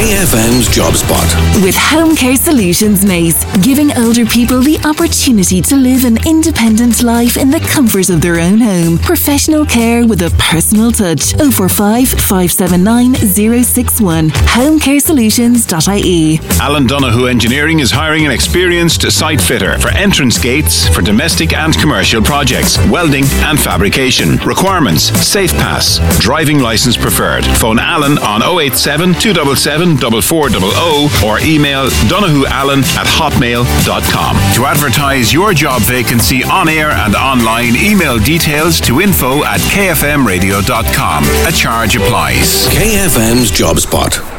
KFM's Job Spot. With Home Care Solutions, Mace, giving older people the opportunity to live an independent life in the comfort of their own home. Professional care with a personal touch. 045 579 061. homecaresolutions.ie. Alan Donoghue Engineering is hiring an experienced site fitter for entrance gates for domestic and commercial projects, welding and fabrication. Requirements: Safe Pass, driving licence preferred. Phone Alan on 087 277 4400 or email donoghuealan@hotmail.com. To advertise your job vacancy on air and online, email details to info@kfmradio.com. A charge applies. KFM's Job Spot.